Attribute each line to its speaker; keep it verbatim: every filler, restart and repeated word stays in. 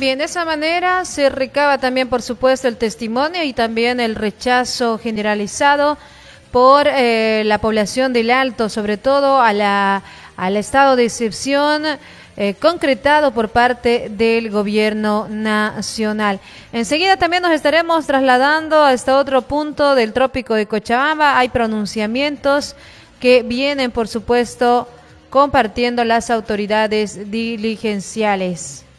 Speaker 1: Bien, de esa manera se recaba también, por supuesto, el testimonio y también el rechazo generalizado por eh, la población del Alto, sobre todo a la, al estado de excepción eh, concretado por parte del gobierno nacional. Enseguida también nos estaremos trasladando a este otro punto del trópico de Cochabamba. Hay pronunciamientos que vienen, por supuesto, compartiendo las autoridades diligenciales.